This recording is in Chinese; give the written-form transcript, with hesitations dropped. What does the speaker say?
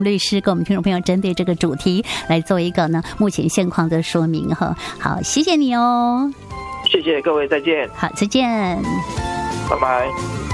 律师跟我们听众朋友针对这个主题来做一个呢目前现况的说明哈。好，谢谢你哦。 谢谢各位，再见。 好，再见。 拜拜。